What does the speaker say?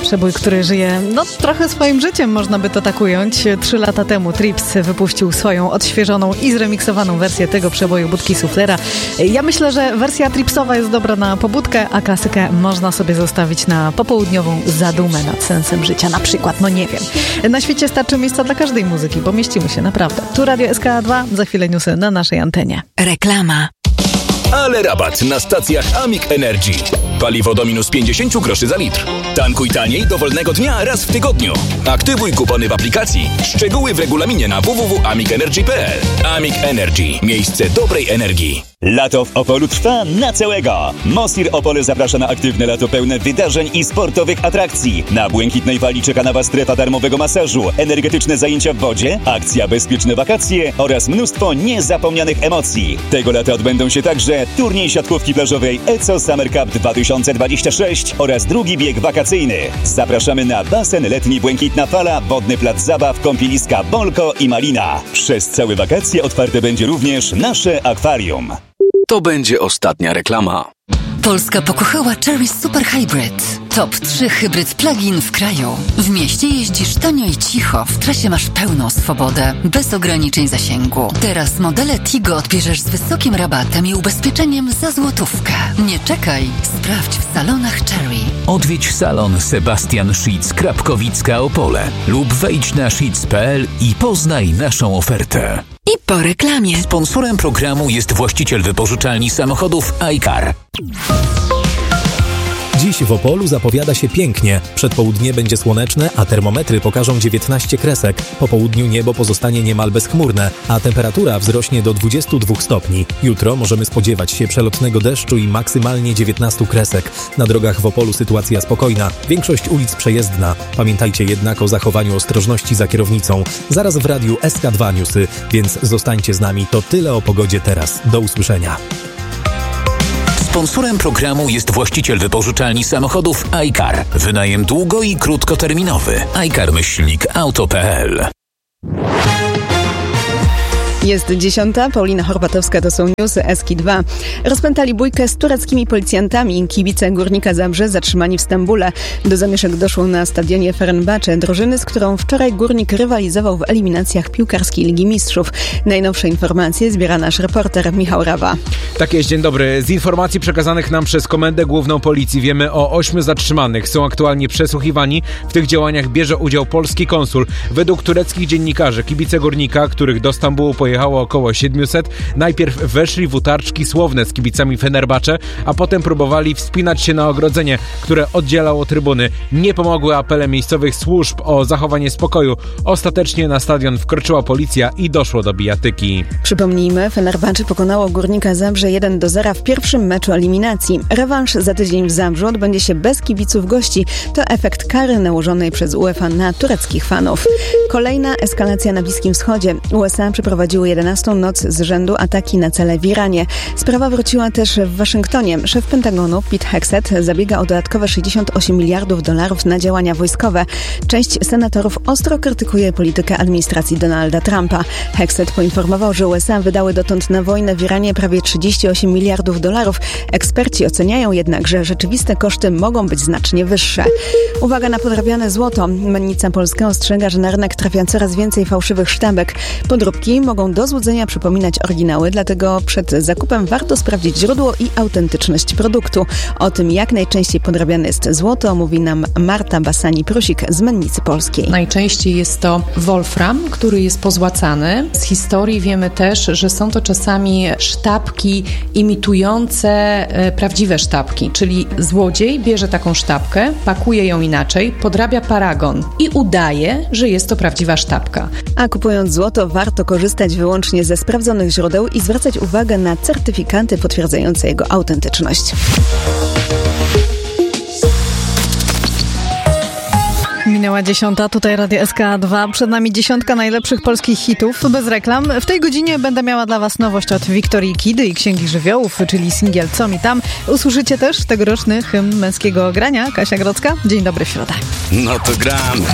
przebój, który żyje, trochę swoim życiem, można by to tak ująć. 3 lata temu Trips wypuścił swoją odświeżoną i zremiksowaną wersję tego przeboju Budki Suflera. Ja myślę, że wersja tripsowa jest dobra na pobudkę, a klasykę można sobie zostawić na popołudniową zadumę nad sensem życia. Na przykład, nie wiem. Na świecie starczy miejsca dla każdej muzyki, bo mieścimy się naprawdę. Tu Radio SK2, za chwilę newsy na naszej antenie. Reklama. Ale rabat na stacjach Amic Energy. Paliwo do minus 50 groszy za litr. Tankuj taniej dowolnego dnia raz w tygodniu. Aktywuj kupony w aplikacji. Szczegóły w regulaminie na www.amicenergy.pl. Amic Energy. Miejsce dobrej energii. Lato w Opolu trwa na całego. Mosir Opole zaprasza na aktywne lato pełne wydarzeń i sportowych atrakcji. Na Błękitnej Fali czeka na Was strefa darmowego masażu, energetyczne zajęcia w wodzie, akcja Bezpieczne Wakacje oraz mnóstwo niezapomnianych emocji. Tego lata odbędą się także turniej siatkówki plażowej ECO Summer Cup 2026 oraz drugi bieg wakacyjny. Zapraszamy na basen letni Błękitna Fala, wodny plac zabaw, kąpieliska Bolko i Malina. Przez całe wakacje otwarte będzie również nasze akwarium. To będzie ostatnia reklama. Polska pokochała Chery Super Hybrid. Top 3 hybryd plug-in w kraju. W mieście jeździsz tanio i cicho, w trasie masz pełną swobodę, bez ograniczeń zasięgu. Teraz modele Tigo odbierzesz z wysokim rabatem i ubezpieczeniem za złotówkę. Nie czekaj, sprawdź w salonach Chery. Odwiedź salon Sebastian Schitz, Krapkowicka, Opole lub wejdź na schitz.pl i poznaj naszą ofertę. I po reklamie. Sponsorem programu jest właściciel wypożyczalni samochodów iCar. Dziś w Opolu zapowiada się pięknie. Przedpołudnie będzie słoneczne, a termometry pokażą 19 kresek. Po południu niebo pozostanie niemal bezchmurne, a temperatura wzrośnie do 22 stopni. Jutro możemy spodziewać się przelotnego deszczu i maksymalnie 19 kresek. Na drogach w Opolu sytuacja spokojna. Większość ulic przejezdna. Pamiętajcie jednak o zachowaniu ostrożności za kierownicą. Zaraz w radiu SK2 Newsy, więc zostańcie z nami. To tyle o pogodzie teraz. Do usłyszenia. Sponsorem programu jest właściciel wypożyczalni samochodów iCar. Wynajem długo- i krótkoterminowy. iCar-auto.pl. Jest 10. Paulina Horbatowska, to są newsy SK2. Rozpętali bójkę z tureckimi policjantami. Kibice Górnika Zabrze zatrzymani w Stambule. Do zamieszek doszło na stadionie Fenerbahce, drużyny, z którą wczoraj Górnik rywalizował w eliminacjach piłkarskiej Ligi Mistrzów. Najnowsze informacje zbiera nasz reporter Michał Rawa. Tak jest, dzień dobry. Z informacji przekazanych nam przez Komendę Główną Policji wiemy o 8 zatrzymanych. Są aktualnie przesłuchiwani. W tych działaniach bierze udział polski konsul. Według tureckich dziennikarzy kibice Górnika, których do Stambułu pojechało około 700, najpierw weszli w utarczki słowne z kibicami Fenerbahce, a potem próbowali wspinać się na ogrodzenie, które oddzielało trybuny. Nie pomogły apele miejscowych służb o zachowanie spokoju. Ostatecznie na stadion wkroczyła policja i doszło do bijatyki. Przypomnijmy, Fenerbahce pokonało Górnika Zabrze 1-0 w pierwszym meczu eliminacji. Rewanż za tydzień w Zabrzu odbędzie się bez kibiców gości. To efekt kary nałożonej przez UEFA na tureckich fanów. Kolejna eskalacja na Bliskim Wschodzie. USA przeprowadziły 11. noc z rzędu ataki na cele w Iranie. Sprawa wróciła też w Waszyngtonie. Szef Pentagonu Pete Hegseth zabiega o dodatkowe $68 miliardów na działania wojskowe. Część senatorów ostro krytykuje politykę administracji Donalda Trumpa. Hegseth poinformował, że USA wydały dotąd na wojnę w Iranie prawie $38 miliardów. Eksperci oceniają jednak, że rzeczywiste koszty mogą być znacznie wyższe. Uwaga na podrabiane złoto. Mennica Polska ostrzega, że na rynek trafia coraz więcej fałszywych sztabek. Podróbki mogą do złudzenia przypominać oryginały, dlatego przed zakupem warto sprawdzić źródło i autentyczność produktu. O tym, jak najczęściej podrabiane jest złoto, mówi nam Marta Basani-Prusik z Mennicy Polskiej. Najczęściej jest to wolfram, który jest pozłacany. Z historii wiemy też, że są to czasami sztabki imitujące prawdziwe sztabki, czyli złodziej bierze taką sztabkę, pakuje ją inaczej, podrabia paragon i udaje, że jest to prawdziwa sztabka. A kupując złoto warto korzystać wyłącznie ze sprawdzonych źródeł i zwracać uwagę na certyfikaty potwierdzające jego autentyczność. Minęła 10, tutaj Radio SK2. Przed nami 10 najlepszych polskich hitów bez reklam. W tej godzinie będę miała dla Was nowość od Wiktorii Kidy i Księgi Żywiołów, czyli singiel Co mi tam. Usłyszycie też tegoroczny hymn męskiego grania. Kasia Grodzka, dzień dobry w środę. No to gram.